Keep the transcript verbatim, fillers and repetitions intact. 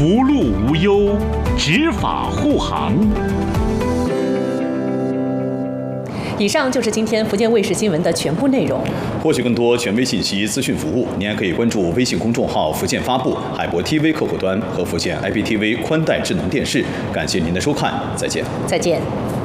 福禄无忧，执法护航。 以上就是今天福建卫视新闻的全部内容。 获取更多权威信息、资讯服务，您还可以关注微信公众号“福建发布”、海博 T V 客户端和福建 I P T V 宽带智能电视。感谢您的收看，再见。 再见。